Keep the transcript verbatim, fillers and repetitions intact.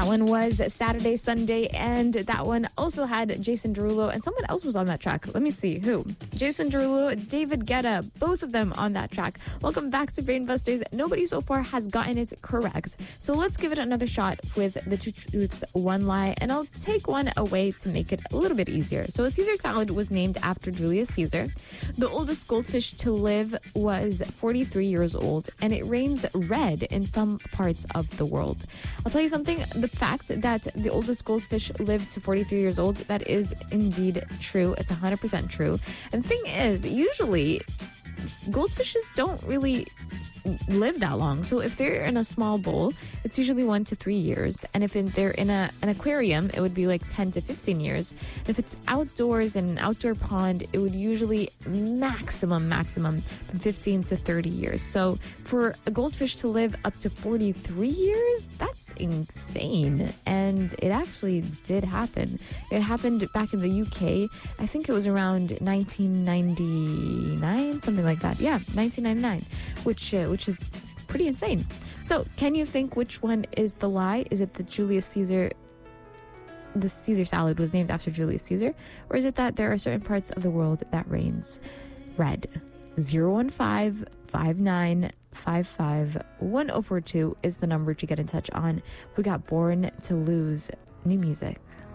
one was Saturday, Sunday, and that one also had Jason Derulo, and someone else was on that track. Let me see who. Jason Derulo, David Guetta, both of them on that track. Welcome back to Brainbusters. Nobody so far has gotten it correct. So let's give it another shot with the two truths, one lie, and I'll take one away to make it a little bit easier. So a Caesar salad was named after Julius Caesar. The oldest goldfish to live was forty-three years old, and it rains red in some parts of the world. I'll tell you something, the fact that the oldest goldfish lived to forty-three years old, that is indeed true. It's one hundred percent true. And the thing is, usually goldfishes don't really live that long. So if they're in a small bowl, it's usually one to three years. And if in, they're in a, an aquarium, it would be like ten to fifteen years. And if it's outdoors in an outdoor pond, it would usually maximum, maximum from fifteen to thirty years. So for a goldfish to live up to forty-three years, that's insane. And it actually did happen. It happened back in the U K. I think it was around nineteen ninety-nine, something like that. Yeah, nineteen ninety-nine, which uh, which is pretty insane. So, can you think which one is the lie? Is it that Julius Caesar, the Caesar salad was named after Julius Caesar? Or is it that there are certain parts of the world that rains red? zero one five, five nine five five, one zero four two is the number to get in touch on. We got Born to Lose, new music.